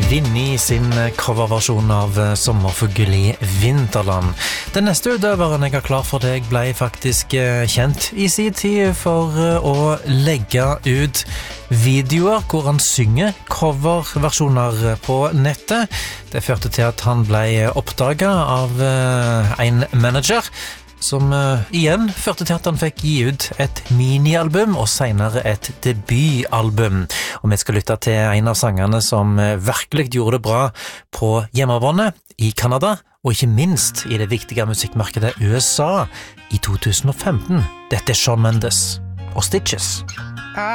Vinnie sin coverversjon av Sommerfugl i Vinterland. Den neste utøveren jeg har klar for deg ble faktisk kjent i sin tid for å legge ut videoer hvor han synger coverversjoner på nettet. Det førte til at han ble oppdaget av en manager, som igjen førte til at han fikk gi ut et minialbum og senere et debutalbum. Og vi skal lytte til en av sangerne som virkelig gjorde det bra på hjemmebane i Kanada, og ikke minst i det viktige musikkmarkedet USA i 2015. Dette er Shawn Mendes og Stitches.